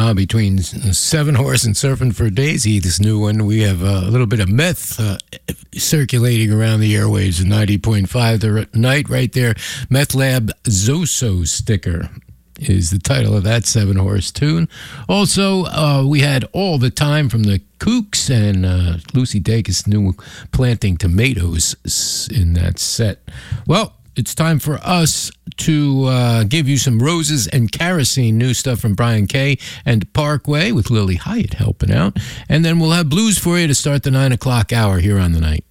between Seven Horse and Surfing for Daisy, this new one, we have a little bit of meth circulating around the airwaves at 90.5 tonight right there. Meth Lab Zoso Sticker is the title of that Seven Horse tune. Also, we had All the Time from the Kooks and Lucy Dacus' new Planting Tomatoes in that set. Well, it's time for us to give you some Roses and Kerosene, new stuff from Brian Kay and Parkway with Lily Hyatt helping out. And then we'll have blues for you to start the 9 o'clock hour here on The Night.